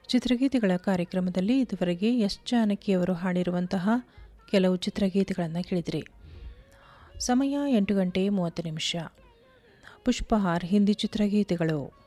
ಚಿತ್ರಗೀತೆಗಳ ಕಾರ್ಯಕ್ರಮದಲ್ಲಿ ಇದುವರೆಗೆ ಎಸ್ ಜಾನಕಿಯವರು ಹಾಡಿರುವಂತಹ ಕೆಲವು ಚಿತ್ರಗೀತೆಗಳನ್ನು ಕೇಳಿದಿರಿ. ಸಮಯ 8 ಗಂಟೆ 30 ನಿಮಿಷ. ಪುಷ್ಪಹಾರ್ ಹಿಂದಿ ಚಿತ್ರಗೀತೆಗಳು.